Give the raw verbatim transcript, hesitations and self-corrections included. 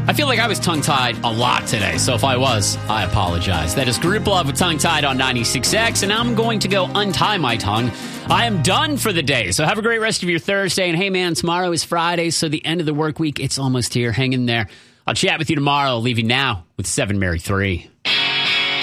I feel like I was tongue-tied a lot today, so if I was, I apologize. That is Group Love with Tongue-Tied on ninety-six X, and I'm going to go untie my tongue. I am done for the day, so have a great rest of your Thursday. And hey, man, tomorrow is Friday, so the end of the work week, it's almost here. Hang in there. I'll chat with you tomorrow. I'll leave you now with seven Mary three.